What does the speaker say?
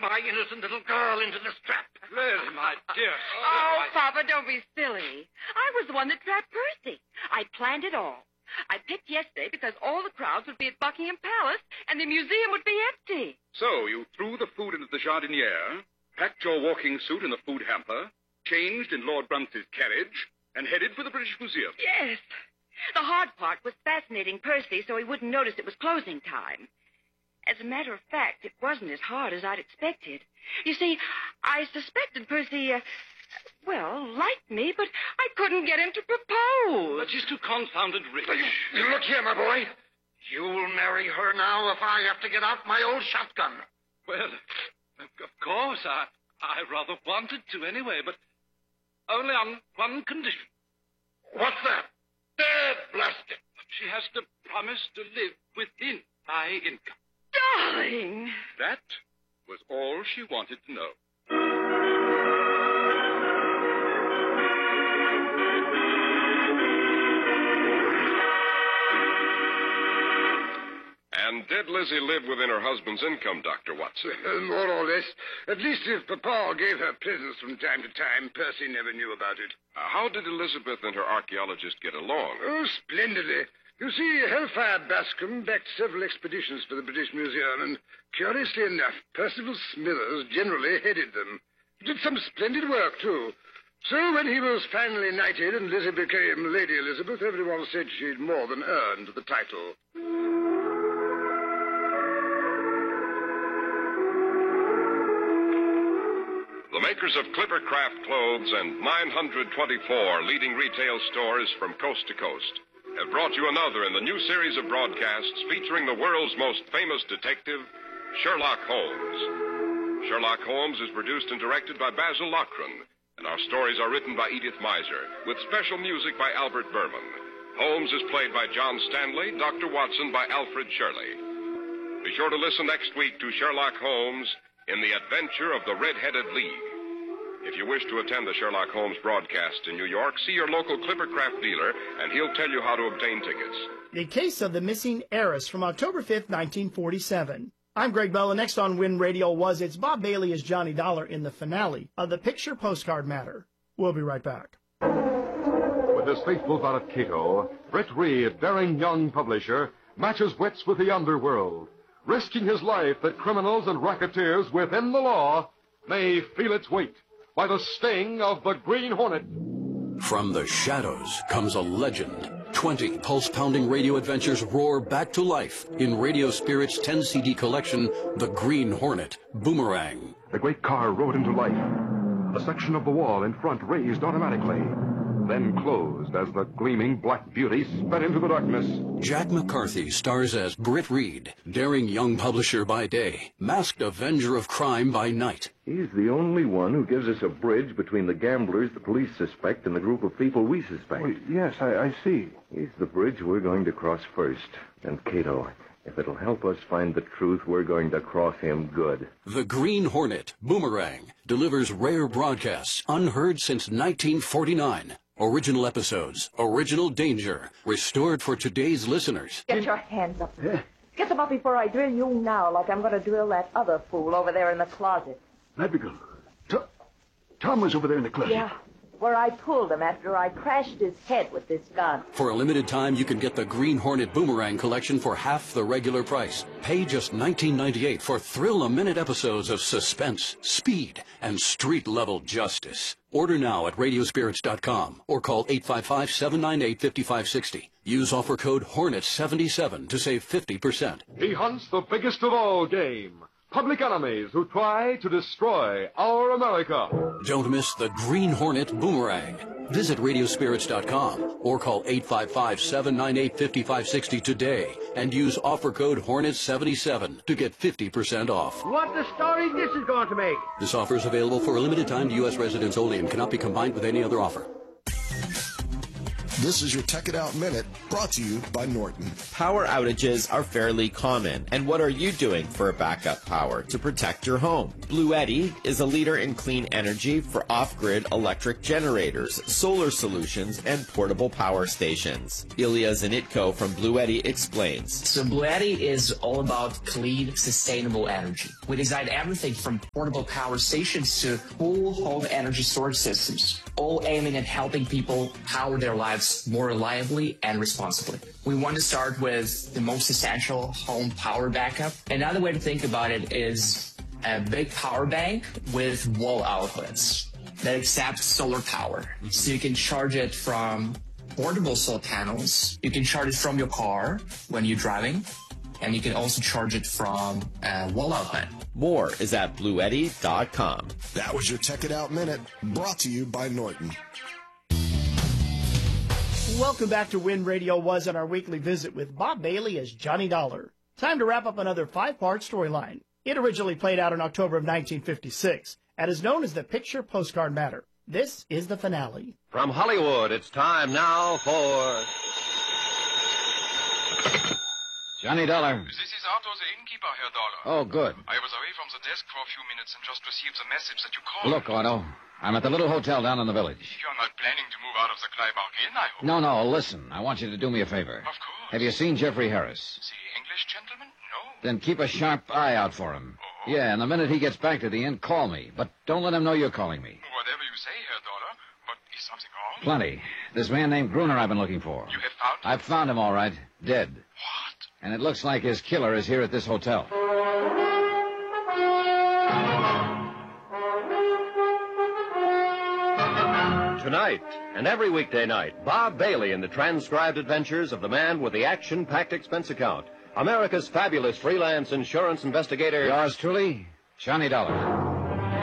my innocent little girl into this trap. Liz, my dear. Oh, Papa, don't be silly. I was the one that trapped Percy. I planned it all. I picked yesterday because all the crowds would be at Buckingham Palace and the museum would be empty. So you threw the food into the jardiniere, packed your walking suit in the food hamper, changed in Lord Bruns's carriage, and headed for the British Museum. Yes. The hard part was fascinating Percy so he wouldn't notice it was closing time. As a matter of fact, it wasn't as hard as I'd expected. You see, I suspected Percy, liked me, but I couldn't get him to propose. But she's too confounded rich. Look here, my boy. You'll marry her now if I have to get out my old shotgun. Well, of course, I rather wanted to anyway, but only on one condition. What's that? Dad blast it. She has to promise to live within my income. Darling! That was all she wanted to know. And did Lizzie live within her husband's income, Dr. Watson? More or less. At least if Papa gave her presents from time to time, Percy never knew about it. How did Elizabeth and her archaeologist get along? Oh, splendidly. You see, Hellfire Bascom backed several expeditions for the British Museum, and curiously enough, Percival Smithers generally headed them. He did some splendid work, too. So when he was finally knighted and Lizzie became Lady Elizabeth, everyone said she'd more than earned the title. The makers of Clippercraft clothes and 924 leading retail stores from coast to coast have brought you another in the new series of broadcasts featuring the world's most famous detective, Sherlock Holmes. Sherlock Holmes is produced and directed by Basil Lochran, and our stories are written by Edith Miser, with special music by Albert Berman. Holmes is played by John Stanley, Dr. Watson by Alfred Shirley. Be sure to listen next week to Sherlock Holmes in the Adventure of the Red-Headed League. If you wish to attend the Sherlock Holmes broadcast in New York, see your local Clippercraft dealer, and he'll tell you how to obtain tickets. The Case of the Missing Heiress from October 5th, 1947. I'm Greg Bell, and next on Win Radio was It's Bob Bailey as Johnny Dollar in the finale of the Picture Postcard Matter. We'll be right back. With his faithfuls out of Cato, Britt Reed, daring young publisher, matches wits with the underworld, risking his life that criminals and racketeers within the law may feel its weight by the sting of the Green Hornet. From the shadows comes a legend. 20 pulse-pounding radio adventures roar back to life in Radio Spirit's 10-CD collection, The Green Hornet, Boomerang. The great car rode into life. A section of the wall in front raised automatically, then closed as the gleaming black beauty sped into the darkness. Jack McCarthy stars as Britt Reed, daring young publisher by day, masked avenger of crime by night. He's the only one who gives us a bridge between the gamblers the police suspect and the group of people we suspect. Well, yes, I see. He's the bridge we're going to cross first. And Cato, if it'll help us find the truth, we're going to cross him good. The Green Hornet, Boomerang, delivers rare broadcasts unheard since 1949. Original episodes, original danger, restored for today's listeners. Get your hands up. Get them up before I drill you now, like I'm going to drill that other fool over there in the closet. Madrigal, Tom was over there in the closet. Yeah, where I pulled him after I crashed his head with this gun. For a limited time, you can get the Green Hornet Boomerang collection for half the regular price. Pay just $19.98 for thrill-a-minute episodes of suspense, speed, and street-level justice. Order now at radiospirits.com or call 855-798-5560. Use offer code HORNET77 to save 50%. He hunts the biggest of all game. Public enemies who try to destroy our America. Don't miss the Green Hornet Boomerang. Visit radiospirits.com or call 855-798-5560 today and use offer code HORNET77 to get 50% off. What the story this is going to make. This offer is available for a limited time to U.S. residents only and cannot be combined with any other offer. This is your Tech It Out Minute, brought to you by Norton. Power outages are fairly common, and what are you doing for backup power to protect your home? Bluetti is a leader in clean energy for off-grid electric generators, solar solutions, and portable power stations. Ilya Zanitko from Bluetti explains. So Bluetti is all about clean, sustainable energy. We design everything from portable power stations to full home energy storage systems, all aiming at helping people power their lives more reliably and responsibly. We want to start with the most essential home power backup. Another way to think about it is a big power bank with wall outlets that accept solar power. So you can charge it from portable solar panels. You can charge it from your car when you're driving. And you can also charge it from a wall outlet. More is at Bluetti.com. That was your Tech It Out Minute, brought to you by Norton. Welcome back to When Radio Was on our weekly visit with Bob Bailey as Johnny Dollar. Time to wrap up another 5-part storyline. It originally played out in October of 1956 and is known as the Picture Postcard Matter. This is the finale. From Hollywood, it's time now for... Johnny Dollar. This is Arthur, the innkeeper, Herr Dollar. Oh, good. I was away from the desk for a few minutes and just received the message that you called. Look, Otto, I'm at the little hotel down in the village. You're not planning to move out of the Kleiberg Inn, I hope? No, listen. I want you to do me a favor. Of course. Have you seen Jeffrey Harris? The English gentleman? No. Then keep a sharp eye out for him. Oh. Yeah, and the minute he gets back to the inn, call me. But don't let him know you're calling me. Whatever you say, Herr Dollar. But is something wrong? Plenty. This man named Gruner I've been looking for. You have found him? I've found him, all right. Dead. What? And it looks like his killer is here at this hotel. Tonight, and every weekday night, Bob Bailey in the transcribed adventures of the man with the action-packed expense account. America's fabulous freelance insurance investigator. Yours truly, Johnny Dollar.